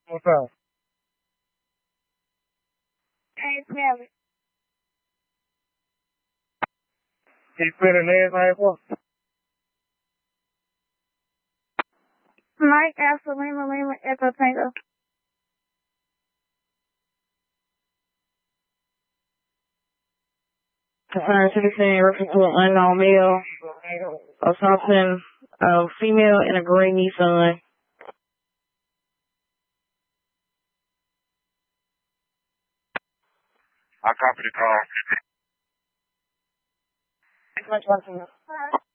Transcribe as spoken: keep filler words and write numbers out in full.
What's up? Hey, smell it. He put in everything for Mike Alpha Lima Lima Echo Tango. Uh, sixteen reference to an unknown male assaulting a female in a gray Nissan. I copy the call. Much love to you.